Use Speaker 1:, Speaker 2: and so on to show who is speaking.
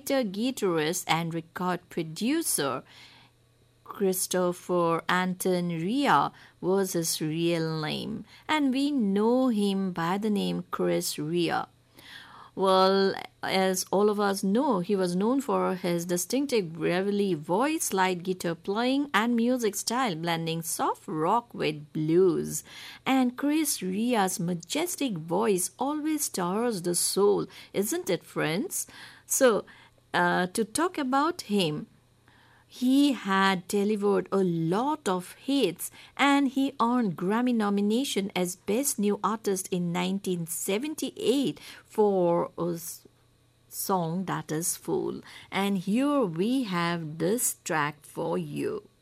Speaker 1: guitarist and record producer. Christopher Anton Rea was his real name, and we know him by the name Chris Rea. Well, as all of us know, he was known for his distinctive gravelly voice, slide guitar playing, and music style blending soft rock with blues. And Chris Rea's majestic voice always stirs the soul, isn't it, friends? So, to talk about him, he had delivered a lot of hits and he earned Grammy nomination as Best New Artist in 1978 for a song that is Fool. And here we have this track for you.